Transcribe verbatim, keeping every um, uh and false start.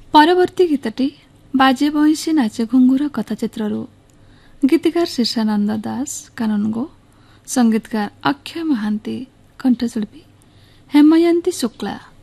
ପରବର୍ତ୍ତୀ ଗୀତଟି ବାଜେ ବଇଁଶୀ ନାଚେ ଘୁଙ୍ଗୁର କଥାଚିତ୍ରରୁ। ଗୀତିକାର ଶୀର୍ଷାନନ୍ଦ ଦାସ କାନନଗୋ, ସଙ୍ଗୀତକାର ଅକ୍ଷୟ ମହାନ୍ତି, କଣ୍ଠଶିଳ୍ପୀ ହେମୟନ୍ତୀ ଶୁକ୍ଲା।